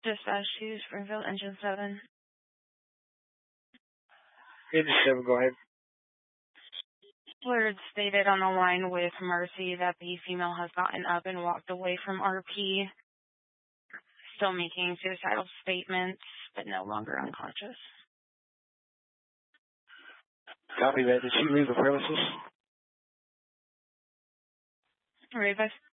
Dispatch to Springfield, Engine 7. Engine 7, go ahead. Word stated on the line with Mercy that the female has gotten up and walked away from RP, still making suicidal statements, but no longer unconscious. Copy that. Did she leave the premises? Rivas.